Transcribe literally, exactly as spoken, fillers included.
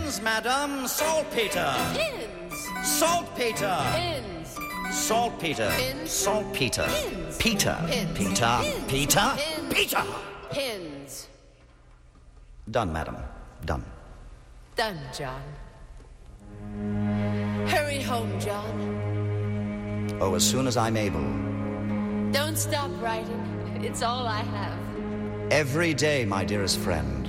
Pins, madam. Saltpeter. Pins. Saltpeter. Pins. Saltpeter. Pins. Saltpeter. Pins. Peter. Pins. Peter. Pins. Peter. Pins. Peter. Pins. Done, madam. Done. Done, John. Hurry home, John. Oh, as soon as I'm able. Don't stop writing. It's all I have. Every day, my dearest friend.